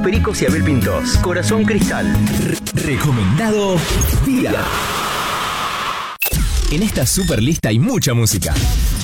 Pericos y Abel Pintos. Corazón Cristal. Recomendado día. En esta super lista hay mucha música.